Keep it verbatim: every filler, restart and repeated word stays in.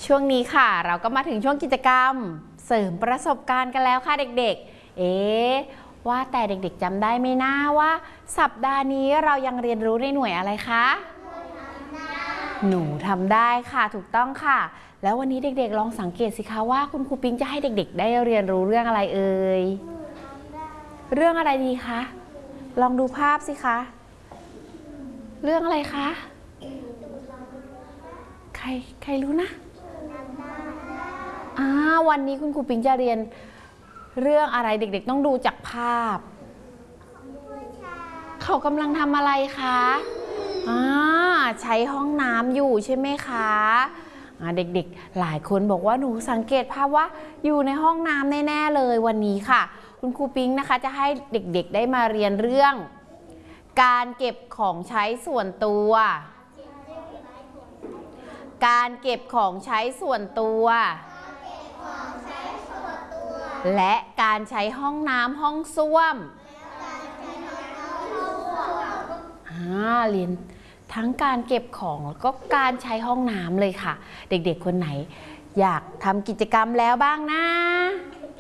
ช่วงนี้ค่ะเราก็มาถึงช่วงกิจกรรมเสริมประสบการณ์กันแล้วค่ะเด็กๆเอ๊ะว่าแต่เด็กๆจำได้ไหมนะว่าสัปดาห์นี้เรายังเรียนรู้ในหน่วยอะไรคะหนูทำได้ค่ะถูกต้องค่ะแล้ววันนี้เด็กๆลองสังเกตสิคะว่าคุณครูปิ๊งจะให้เด็กๆได้เรียนรู้เรื่องอะไรเอ่ยเรื่องอะไรดีคะลองดูภาพสิคะเรื่องอะไรคะใครใครรู้นะอ่าวันนี้คุณครูปิ๊งจะเรียนเรื่องอะไรเด็กๆต้องดูจากภาพเขากำลังทำอะไรคะอ่าใช้ห้องน้ำอยู่ใช่ไหมคะเด็กๆหลายคนบอกว่าหนูสังเกตภาพว่าอยู่ในห้องน้ำแน่ๆเลยวันนี้ค่ะคุณครูปิ๊งนะคะจะให้เด็กๆได้มาเรียนเรื่องการเก็บของใช้ส่วนตัวการเก็บของใช้ส่วนตัวและการใช้ห้องน้ำห้องส้วมเรียนทั้งการเก็บของแล้วก็การใช้ห้องน้ำเลยค่ะเด็กๆคนไหนอยากทำกิจกรรมแล้วบ้างนะ